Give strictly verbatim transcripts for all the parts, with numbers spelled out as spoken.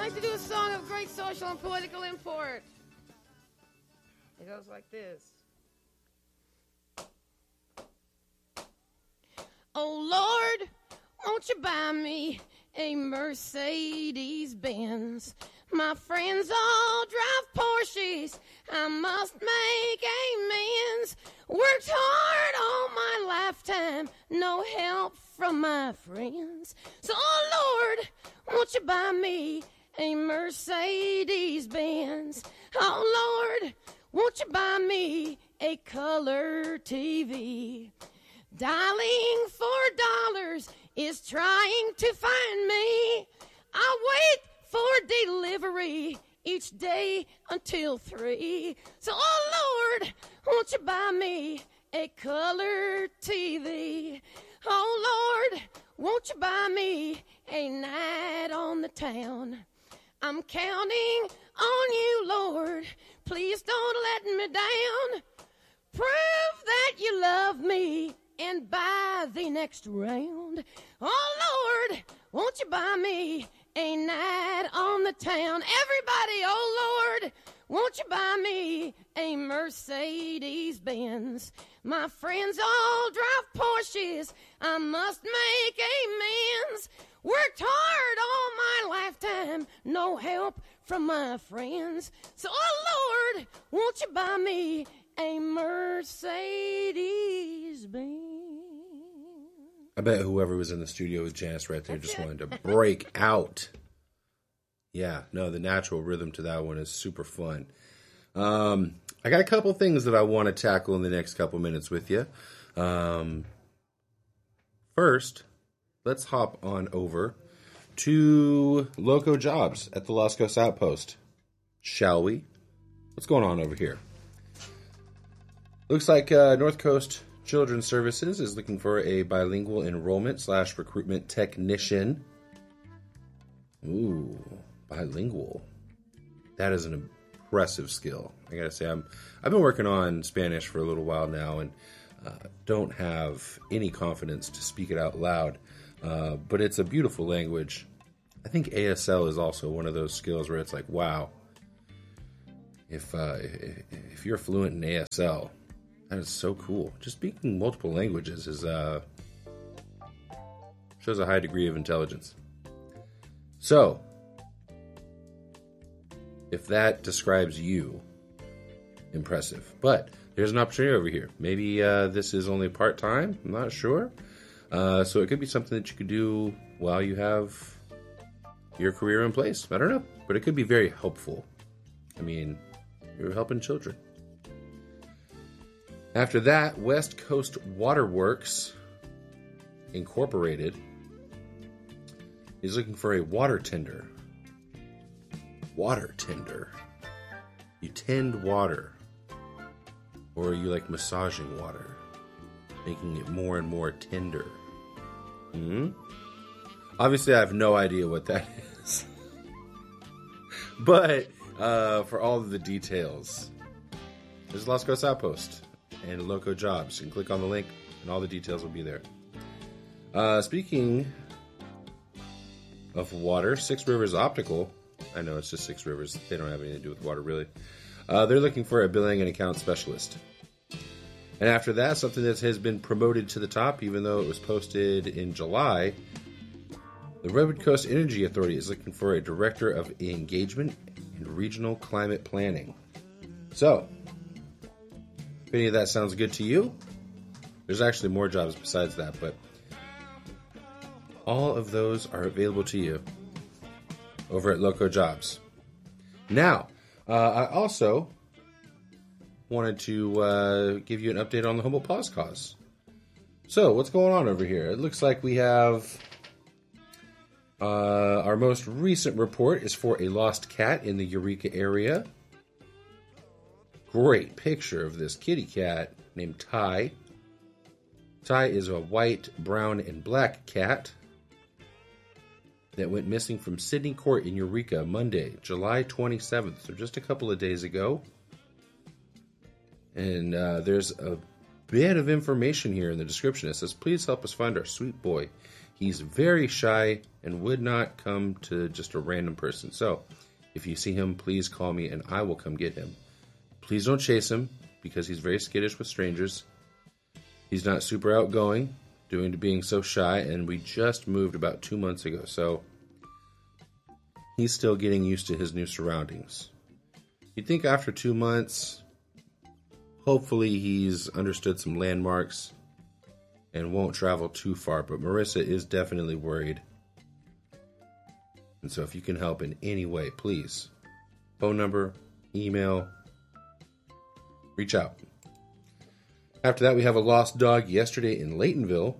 like to do a song of great social and political import. It goes like this. Oh, Lord, won't you buy me a Mercedes Benz? My friends all drive Porsches. I must make amends. Worked hard all my lifetime. No help from my friends. So, oh, Lord, won't you buy me a Mercedes Benz? Oh, Lord, won't you buy me a color T V? Dialing for dollars is trying to find me. I wait for delivery each day until three. So, oh, Lord, won't you buy me a color T V? Oh, Lord, won't you buy me a night on the town? I'm counting on you, Lord. Please don't let me down. Prove that you love me and buy the next round. Oh, Lord, won't you buy me a night on the town? Everybody, oh, Lord, won't you buy me a Mercedes Benz? My friends all drive Porsches. I must make amends. Worked hard all my lifetime. No help from my friends. So, oh, Lord, won't you buy me a Mercedes Benz? I bet whoever was in the studio with Janice right there just wanted to break out. Yeah, no, the natural rhythm to that one is super fun. Um, I got a couple things that I want to tackle in the next couple minutes with you. Um, first, let's hop on over to Loco Jobs at the Los Cos Outpost. Shall we? What's going on over here? Looks like uh, North Coast Children's Services is looking for a bilingual enrollment slash recruitment technician. Ooh, bilingual. That is an impressive skill. I gotta say, I'm I've been working on Spanish for a little while now, and uh, don't have any confidence to speak it out loud. Uh, but it's a beautiful language. I think A S L is also one of those skills where it's like, wow, if uh, if you're fluent in A S L, that is so cool. Just speaking multiple languages is uh, shows a high degree of intelligence. So, if that describes you, impressive. But there's an opportunity over here. Maybe uh, this is only part-time. I'm not sure. Uh, so it could be something that you could do while you have your career in place. I don't know. But it could be very helpful. I mean, you're helping children. After that, West Coast Waterworks Incorporated is looking for a water tender. Water tender. You tend water. Or you like massaging water, making it more and more tender. Hmm? Obviously, I have no idea what that is. But uh, for all of the details, there's Los Cos Outpost and Loco Jobs. You can click on the link, and all the details will be there. Uh, speaking of water, Six Rivers Optical. I know it's just Six Rivers. They don't have anything to do with water, really. Uh, they're looking for a billing and account specialist. And after that, something that has been promoted to the top, even though it was posted in July, the Redwood Coast Energy Authority is looking for a director of engagement and regional climate planning. So, if any of that sounds good to you, there's actually more jobs besides that, but all of those are available to you over at Loco Jobs. Now, uh, I also wanted to uh, give you an update on the Humboldt Paws Cause. So, what's going on over here? It looks like we have uh, our most recent report is for a lost cat in the Eureka area. Great picture of this kitty cat named Ty. Ty is a white, brown, and black cat that went missing from Sydney Court in Eureka Monday, July twenty-seventh, so just a couple of days ago. And uh, there's a bit of information here in the description. It says, please help us find our sweet boy. He's very shy and would not come to just a random person. So, if you see him, please call me and I will come get him. Please don't chase him because he's very skittish with strangers. He's not super outgoing, due to being so shy, and we just moved about two months ago. So, he's still getting used to his new surroundings. You'd think after two months, hopefully he's understood some landmarks and won't travel too far, but Marissa is definitely worried. And so if you can help in any way, please, phone number, email, reach out. After that, we have a lost dog yesterday in Laytonville.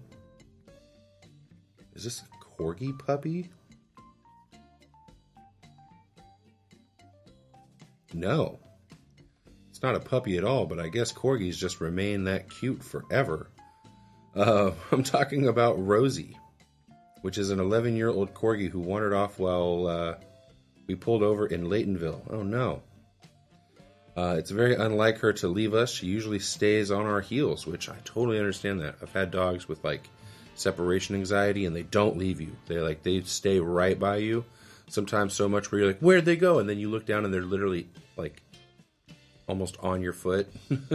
Is this a corgi puppy? No. It's not a puppy at all, but I guess corgis just remain that cute forever. Uh, I'm talking about Rosie, which is an eleven-year-old corgi who wandered off while uh, we pulled over in Laytonville. Oh, no. Uh, it's very unlike her to leave us. She usually stays on our heels, which I totally understand that. I've had dogs with, like, separation anxiety, and they don't leave you. They like they stay right by you. Sometimes so much where you're like, where'd they go? And then you look down, and they're literally, like, almost on your foot.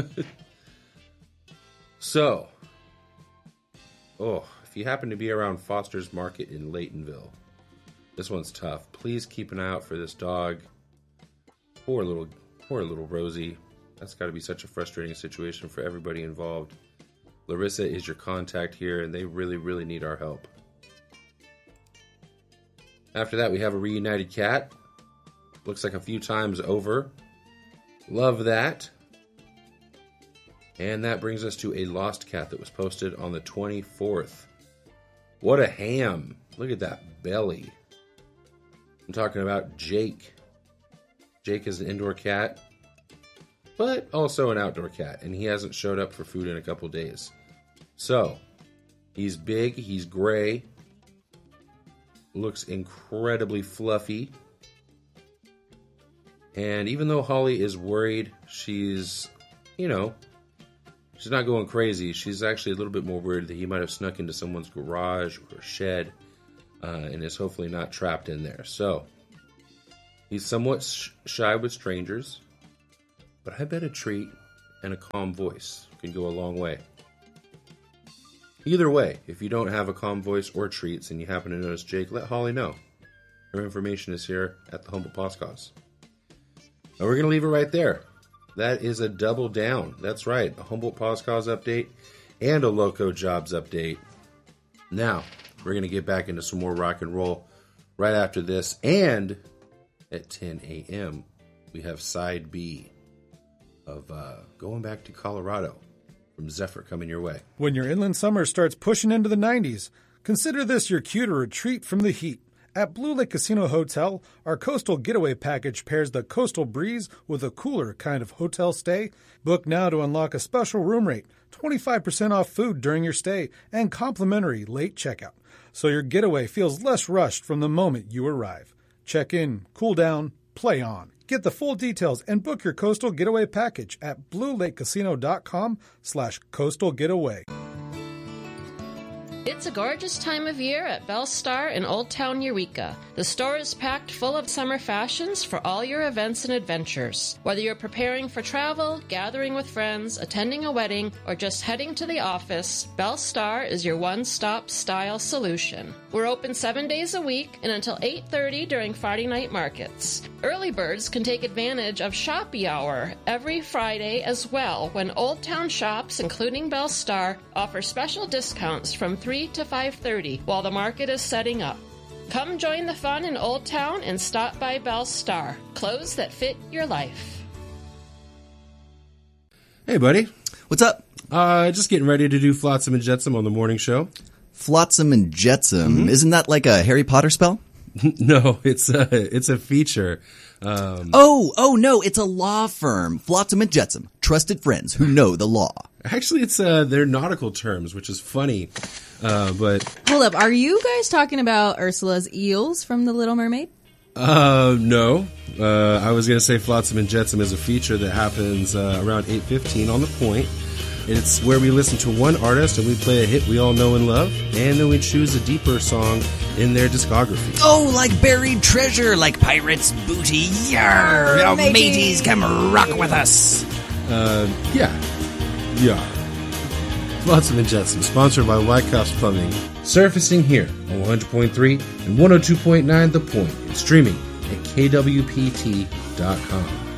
So... Oh, if you happen to be around Foster's Market in Laytonville, this one's tough. Please keep an eye out for this dog. Poor little, poor little Rosie. That's got to be such a frustrating situation for everybody involved. Larissa is your contact here, and they really, really need our help. After that, we have a reunited cat. Looks like a few times over. Love that. And that brings us to a lost cat that was posted on the twenty-fourth. What a ham. Look at that belly. I'm talking about Jake. Jake is an indoor cat, but also an outdoor cat, and he hasn't showed up for food in a couple days. So, he's big, he's gray, looks incredibly fluffy, and even though Holly is worried, she's, you know, she's not going crazy. She's actually a little bit more worried that he might have snuck into someone's garage or shed uh, and is hopefully not trapped in there. So, he's somewhat sh- shy with strangers, but I bet a treat and a calm voice can go a long way. Either way, if you don't have a calm voice or treats and you happen to notice Jake, let Holly know. Her information is here at the Humboldt Podcast. And we're going to leave it right there. That is a double down. That's right. A Humboldt Podcast update and a Loco Jobs update. Now, we're going to get back into some more rock and roll right after this. And at ten a.m., we have side B of uh, Going Back to Colorado from Zephyr coming your way. When your inland summer starts pushing into the nineties, consider this your cue to retreat from the heat. At Blue Lake Casino Hotel, our coastal getaway package pairs the coastal breeze with a cooler kind of hotel stay. Book now to unlock a special room rate, twenty-five percent off food during your stay, and complimentary late checkout. So your getaway feels less rushed from the moment you arrive. Check in, cool down, play on. Get the full details and book your coastal getaway package at bluelakecasino.com slash coastal getaway. It's a gorgeous time of year at Belle Star in Old Town Eureka. The store is packed full of summer fashions for all your events and adventures. Whether you're preparing for travel, gathering with friends, attending a wedding, or just heading to the office, Belle Star is your one-stop style solution. We're open seven days a week and until eight thirty during Friday night markets. Early birds can take advantage of Shoppy Hour every Friday as well, when Old Town shops, including Belle Star, offer special discounts from three to five thirty while the market is setting up. Come join the fun in Old Town and stop by Belle Star. Clothes that fit your life. Hey, buddy. What's up? Uh, just getting ready to do Flotsam and Jetsam on the morning show. Flotsam and Jetsam. Mm-hmm. Isn't that like a Harry Potter spell? No, it's a, it's a feature. Um, oh, oh no, it's a law firm. Flotsam and Jetsam. Trusted friends who know the law. Actually, it's uh, they're nautical terms, which is funny. Uh, but hold up, are you guys talking about Ursula's eels from The Little Mermaid? Uh, no. Uh, I was going to say Flotsam and Jetsam is a feature that happens uh, around eight fifteen on The Point. It's where we listen to one artist and we play a hit we all know and love, and then we choose a deeper song in their discography. Oh, like buried treasure, like pirates' booty. Yarr! Oh, mateys, come rock with us. Uh, yeah. Yeah. Flotsam and Jetsam, sponsored by Wyckoff's Plumbing. Surfacing here on one hundred point three and one oh two point nine The Point, and streaming at K W P T dot com.